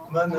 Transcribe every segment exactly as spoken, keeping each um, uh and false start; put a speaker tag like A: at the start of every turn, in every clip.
A: men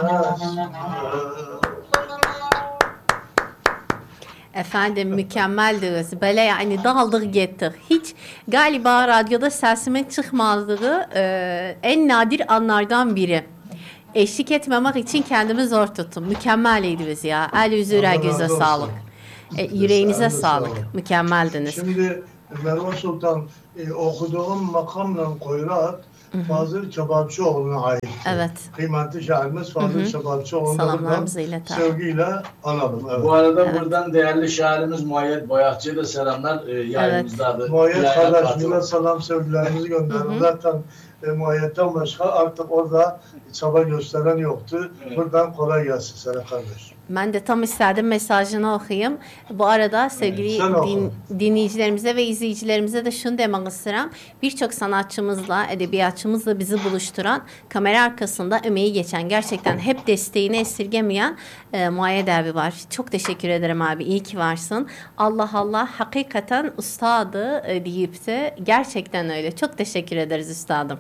B: Efendim mükemmeldiniz. Böyle yani daldık gittik. Hiç galiba radyoda sesime çıkmazdığı e, en nadir anlardan biri. Eşlik etmemek için kendimi zor tuttum. Mükemmeliydi ya. El yüzü yüreğinize sağlık. E, yüreğinize sağlık. Mükemmeldiniz.
A: Şimdi Merve Sultan e, okuduğum makamla Koyrat Fazıl Kebapçıoğlu'na ait.
B: Evet.
A: Kıymetli şairimiz Fazıl Kebapçıoğlu'nu
B: Selamlarımızı iletelim.
A: sevgiyle analım. Evet.
C: Bu arada
B: Evet.
C: buradan değerli şairimiz Muayyet Boyakçı'ya da selamlar. E, yayınımızda
A: Evet. Muayyet kardeşimize selam sevgilerimizi gönderelim. Zaten e, Muayyet'ten başka artık orada çaba gösteren yoktu. Evet. Buradan kolay gelsin sana kardeş.
B: Ben de tam isterdim mesajını okuyayım. Bu arada sevgili
A: Evet,
B: din, dinleyicilerimize ve izleyicilerimize de şunu demek isterim. Birçok sanatçımızla, edebiyatçımızla bizi buluşturan, kamera arkasında emeği geçen, gerçekten hep desteğini esirgemeyen e, Muayyed abi var. Çok teşekkür ederim abi. İyi ki varsın. Allah Allah hakikaten ustadı e, deyip de gerçekten öyle. Çok teşekkür ederiz üstadım.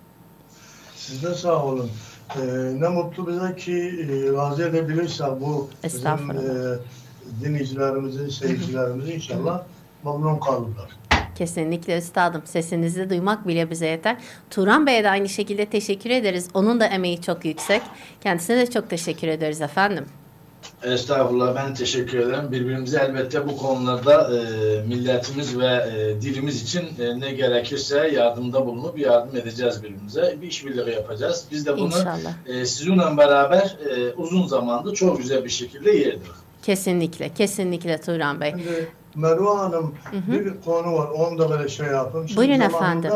A: Siz de sağ olun. Ee, ne mutlu bize ki e, razı edebilirsek bu bizim e, dinleyicilerimizin, seyircilerimizin inşallah memnun kalırlar.
B: Kesinlikle üstadım. Sesinizi duymak bile bize yeter. Turan Bey'e de aynı şekilde teşekkür ederiz. Onun da emeği çok yüksek. Kendisine de çok teşekkür ederiz efendim.
C: Estağfurullah, ben teşekkür ederim. Birbirimize elbette bu konularda e, milletimiz ve e, dilimiz için e, ne gerekirse yardımda bulunup yardım edeceğiz birbirimize. Bir işbirliği yapacağız. Biz de bunu e, sizinle beraber e, uzun zamandır çok güzel bir şekilde yerdik.
B: Kesinlikle, kesinlikle Turan Bey.
A: Şimdi Merve Hanım hı hı. bir konu var. Onu da böyle şey yapın. Şimdi
B: buyurun efendim.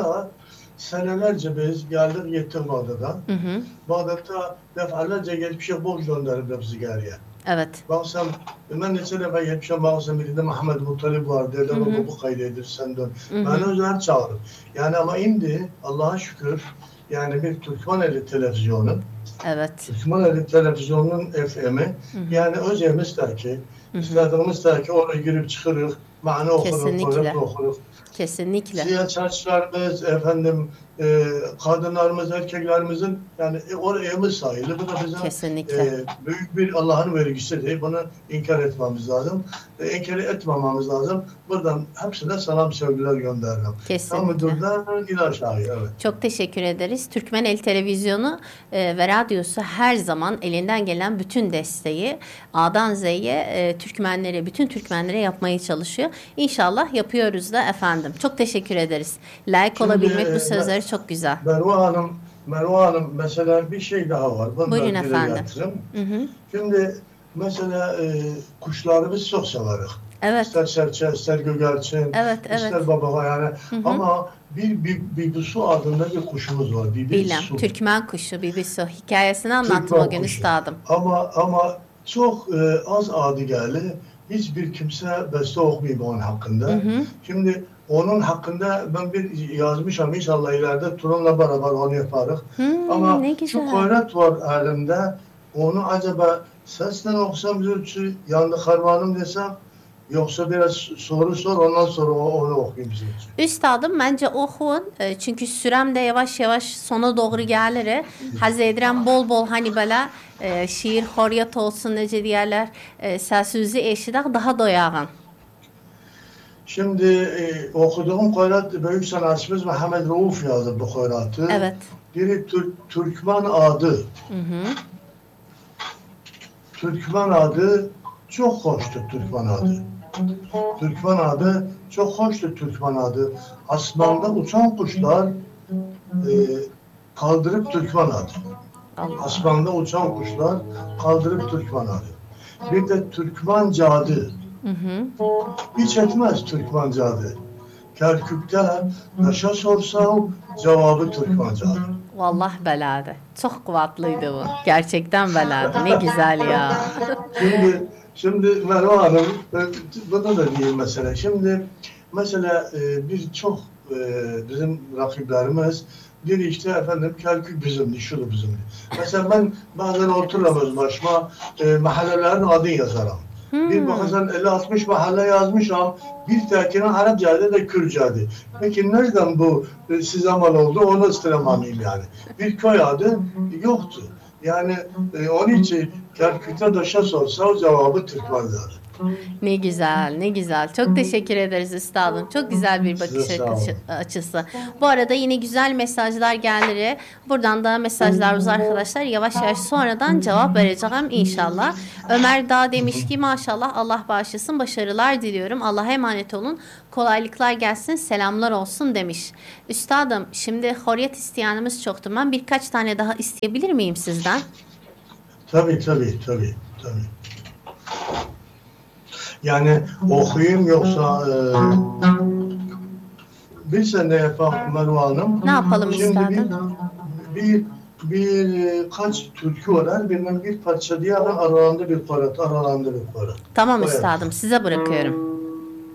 A: Senelerce biz geldik gittik Bağdat'a. Bağdat'ta defalarca geçmişe borç gönderip bizi geriye.
B: Evet.
A: Baksam, ben neçə dəfə getmişəm, baksam birində Muhammed Muttalib var, deyirlər, bu bu qayda sən dön. Beni özler çağırır. Yani ama indi, Allah'a şükür, yani bir Türkmeneli televizyonu,
B: evet.
A: Türkmeneli televizyonunun F M'i, yani öz evimiz der ki, istediğimiz der ki, oraya girip çıkırıq, mani okuruz, koyup okuruz.
B: Kesinlikle.
A: Siyasetçilerimiz, efendim, e, kadınlarımız, erkeklerimizin yani e, oraya evimiz sayılı. Bu da bize e, büyük bir Allah'ın vergisi değil. Bunu inkar etmemiz lazım. E, inkar etmememiz lazım. Buradan hepsine selam sevgiler gönderirim.
B: Kesinlikle.
A: Evet.
B: Çok teşekkür ederiz. Türkmeneli Televizyonu e, ve radyosu her zaman elinden gelen bütün desteği A'dan Z'ye e, Türkmenlere, bütün Türkmenlere yapmaya çalışıyor. İnşallah yapıyoruz da efendim. Çok teşekkür ederiz. Layık Şimdi, olabilmek bu sözleri çok güzel.
A: Merve Hanım, Merve Hanım mesela bir şey daha var. Bunu
B: buyurun efendim.
A: Hı hı. Şimdi mesela e, kuşları biz çok severiz.
B: Evet.
A: İster serçe, ister gögerçin,
B: evet,
A: ister
B: evet.
A: babağa yani. Hı hı. Ama bir, bir, Bibisu adında bir kuşumuz var.
B: Bibisu. Türkmen kuşu Bibisu. Hikayesini anlattım o gün üstadım.
A: Ama, ama çok e, az adı geldi. Hiçbir kimse beste okumuyor onun hakkında. Hı hı. Şimdi onun hakkında ben bir yazmışım. İnşallah ileride Turan'la beraber onu yaparız.
B: Hmm,
A: ama şu koyrat var elimde. Onu acaba sesle okusam zülçü yandı karvanım desem yoksa biraz soru sor ondan sonra onu okuyayım zülçü.
B: Üstadım bence okuyun. Çünkü sürem de yavaş yavaş sona doğru gelir. Haz edirəm bol bol hani böyle e, şiir xoriyat olsun nece diyerler e, səsinizi eşidək daha doyağın.
A: Şimdi e, okuduğum koyrat büyük sanatçımız Mehmet Rauf yazdı bu koyratı.
B: Evet.
A: Biri Türk, Türkmen adı. Hı hı. Türkmen adı çok hoştu Türkmen adı. Türkmen adı çok hoştu Türkmen adı. Asmanda uçan kuşlar e, kaldırıp Türkmen adı. Allah. Asmanda uçan kuşlar kaldırıp Türkmen adı. Bir de Türkmen cadı. Hı hı. Hiç etmez Türkmen cadı. Kerkük'te taşa sorsam cevabı Türkmen cadı.
B: Vallahi beladı. Çok kuvvetliydi bu. Gerçekten beladı. Ne güzel ya.
A: Şimdi şimdi Merve Hanım bunu da diyeyim mesela. Şimdi mesela e, biz çok e, bizim rakiplerimiz bir işte efendim Kerkük bizimdi, şudur bizimdi. Mesela ben bazen oturamaz başıma e, mahallelerin adını yazarım. Hmm. Bir bakarsan elli altmış mahalle yazmışam, bir tekine Arapçaydı da Kürtçaydı. Peki nereden bu e, size mal oldu onu istememeliyim yani. Bir köy adı yoktu. Yani e, onun için Kerkük'te daşa sorsa o cevabı Türkmenler.
B: Ne güzel, ne güzel. Çok teşekkür ederiz üstadım. Çok güzel bir bakış
A: Size sağ olun.
B: açı- açısı. Bu arada yine güzel mesajlar geldi. Buradan da mesajlarımız arkadaşlar yavaş yavaş sonradan cevap vereceğim inşallah. Ömer Dağ demiş ki maşallah Allah bağışlasın, başarılar diliyorum. Allah'a emanet olun. Kolaylıklar gelsin, selamlar olsun demiş. Üstadım şimdi hürriyet isteyenimiz çoktu. Ben birkaç tane daha isteyebilir miyim sizden?
A: Tabii tabii tabii tabii. Yani okuyayım yoksa e, bir sene yapalım Merve Hanım.
B: Ne yapalım
A: Şimdi
B: üstadım?
A: bir, bir, bir e, kaç türkü var, bilmem bir parça diye aralarında bir parat, aralarında bir parat.
B: Tamam
A: Evet.
B: üstadım, size bırakıyorum.